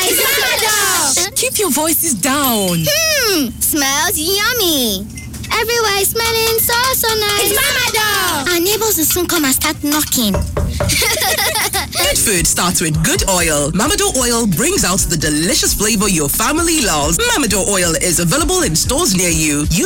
It's Mamador! Keep your voices down. Smells yummy. Everywhere is smelling so nice. It's Mamador! Our neighbors will soon come and start knocking. Good food starts with good oil. Mamador oil brings out the delicious flavor your family loves. Mamador oil is available in stores near you.